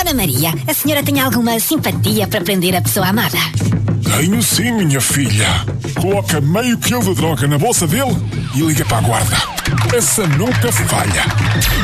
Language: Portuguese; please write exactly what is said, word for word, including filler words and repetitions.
Dona Maria, a senhora tem alguma simpatia para prender a pessoa amada? Tenho sim, minha filha. Coloca meio quilo de droga na bolsa dele e liga para a guarda. Essa nunca falha.